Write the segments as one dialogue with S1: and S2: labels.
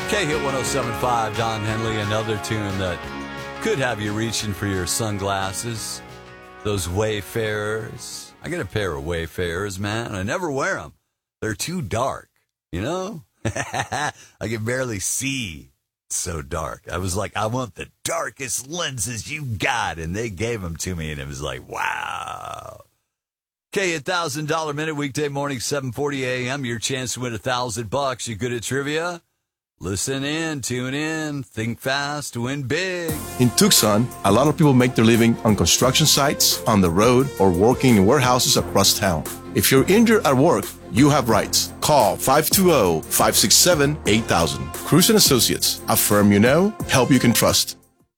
S1: K-Hit 107.5, Don Henley, another tune that could have you reaching for your sunglasses. Those Wayfarers. I got a pair of Wayfarers, man. I never wear them. They're too dark, you know? I can barely see. It's so dark. I was like, I want the darkest lenses you got, and they gave them to me, and it was like, wow. Okay, $1,000 minute weekday morning, 7:40 a.m. Your chance to win $1,000. You good at trivia? Listen in, tune in, think fast, win big.
S2: In Tucson, a lot of people make their living on construction sites, on the road, or working in warehouses across town. If you're injured at work, you have rights. Call 520-567-8000. Cruz & Associates, a firm you know, help you can trust.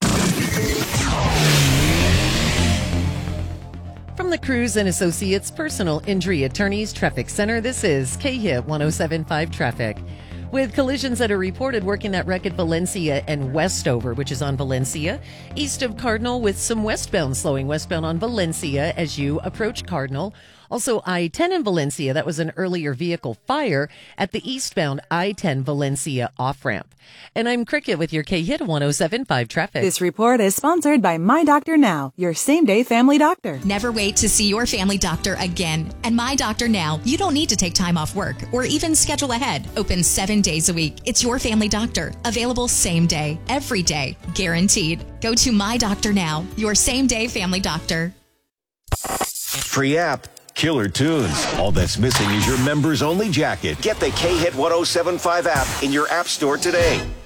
S3: From the Cruz & Associates Personal Injury Attorneys Traffic Center, this is K-Hit 107.5 Traffic. With collisions that are reported working that wreck at Valencia and Westover, which is on Valencia, east of Cardinal with some westbound slowing westbound on Valencia as you approach Cardinal. Also, I-10 in Valencia, that was an earlier vehicle fire at the eastbound I-10 Valencia off-ramp. And I'm Cricket with your K-Hit 107.5 Traffic.
S4: This report is sponsored by My Doctor Now, your same-day family doctor.
S5: Never wait to see your family doctor again. At My Doctor Now, you don't need to take time off work or even schedule ahead. Open 7 days a week. It's your family doctor. Available same day, every day, guaranteed. Go to My Doctor Now, your same-day family doctor.
S6: Free app. Killer tunes. All that's missing is your members-only jacket. Get the K-Hit 107.5 app in your app store today.